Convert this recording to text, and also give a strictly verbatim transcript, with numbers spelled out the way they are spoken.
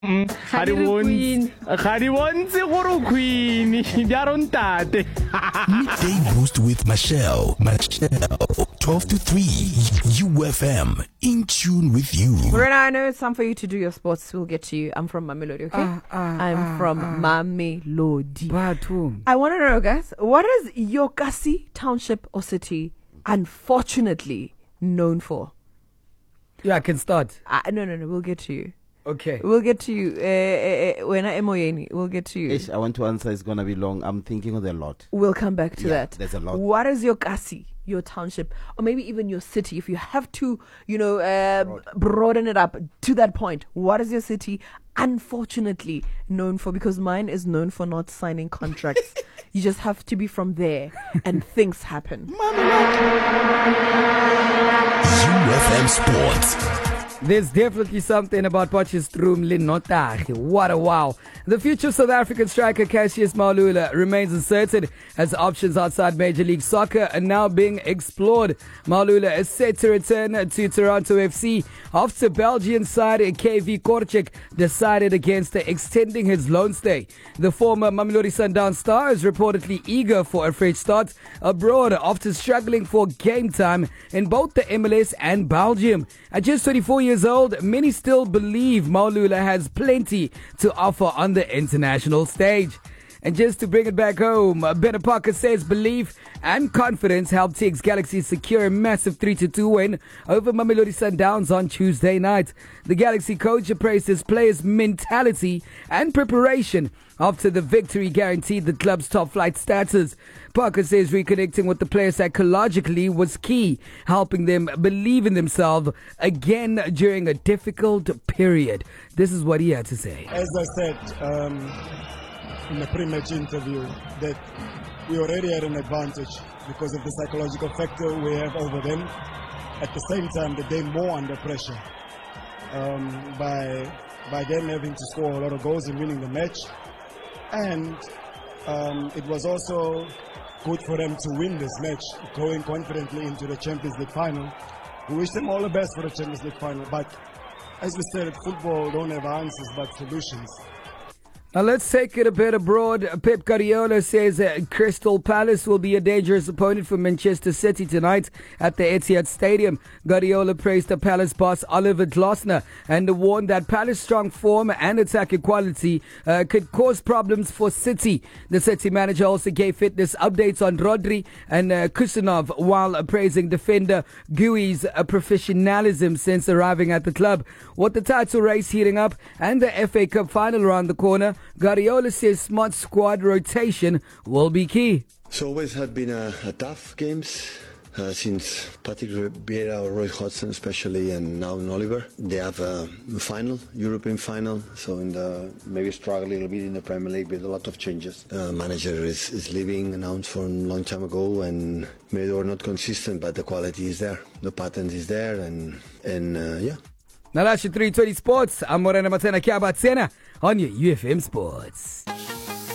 Ga di bontshe gore queen ya rontate. Midday Boost with Michelle. Michelle, twelve to three, U F M, in tune with you. Marina, I know it's time for you to do your sports. We'll get to you. I'm from Mamelodi, okay? Uh, uh, I'm uh, from uh, Mamelodi. Bathroom. I want to know, guys, what is Yokasi Township or city unfortunately known for? Yeah, I can start. Uh, no, no, no. We'll get to you. Okay. We'll get to you. Uh, uh, when I am We'll get to you. Ish, I want to answer. It's going to be long. I'm thinking of a lot. We'll come back to yeah, that. There's a lot. What is your kasi, your township, or maybe even your city? If you have to, you know, uh, Broad. broaden it up to that point, what is your city unfortunately known for? Because mine is known for not signing contracts. You just have to be from there and things happen. U F M Sports. There's definitely something about Potchefstroom Linotari. What a wow. The future of South African striker Cassius Maulula remains uncertain as options outside Major League Soccer are now being explored. Maulula is set to return to Toronto F C after Belgian side K V Kortrijk decided against extending his loan stay. The former Mamelodi Sundowns star is reportedly eager for a fresh start abroad after struggling for game time in both the M L S and Belgium. At just twenty-four years old, many still believe Maulula has plenty to offer on the international stage. And just to bring it back home, Benner Parker says belief and confidence helped T X Galaxy secure a massive three to two win over Mamelodi Sundowns on Tuesday night. The Galaxy coach praised his players' mentality and preparation after the victory guaranteed the club's top-flight status. Parker says reconnecting with the players psychologically was key, helping them believe in themselves again during a difficult period. This is what he had to say. As I said um, in the pre-match interview, that we already had an advantage because of the psychological factor we have over them. At the same time, they're more under pressure um, by, by them having to score a lot of goals and winning the match. And um, it was also good for them to win this match, going confidently into the Champions League final. We wish them all the best for the Champions League final, but as we said, football don't have answers but solutions. Now let's take it a bit abroad. Pep Guardiola says uh, Crystal Palace will be a dangerous opponent for Manchester City tonight at the Etihad Stadium. Guardiola praised the Palace boss Oliver Glasner and warned that Palace's strong form and attacking quality uh, could cause problems for City. The City manager also gave fitness updates on Rodri and uh, Kusanov while uh, praising defender Gui's uh, professionalism since arriving at the club. With the title race heating up and the F A Cup final around the corner, Guardiola says smart squad rotation will be key. So always had been a, a tough games uh, since Patrick Vieira or Roy Hodgson especially, and now in Oliver. They have a final, European final, so in the maybe struggle a little bit in the Premier League with a lot of changes. Uh, manager is, is leaving, announced from a long time ago, and maybe they were not consistent, but the quality is there, the pattern is there, and and uh, yeah. Now that's your three twenty Sports. I'm Morena Matena Kiabatsena on your U F M Sports.